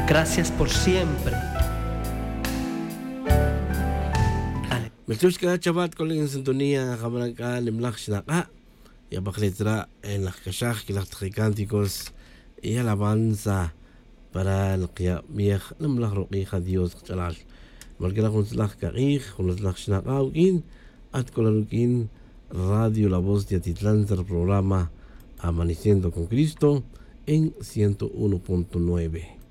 Gracias por siempre. Meltushka chabat con en sintonía Jamanaka Limlach Shnaka y Abacletra en las Kashach y las Tricánticos y alabanza para el Qiyamiyah Limlach Ruqija Dios Chalal. Marquera con Slach Karij, con Slach Shnaka Ukin, Atkolarukin, Radio La Voz de Atitlán, del programa Amaneciendo con Cristo en 101.9.